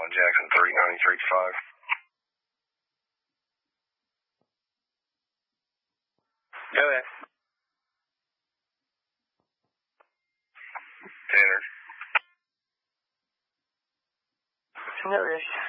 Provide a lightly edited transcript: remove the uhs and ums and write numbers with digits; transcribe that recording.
Alan Jackson 393.5. Go ahead. Tanner. No, Rich.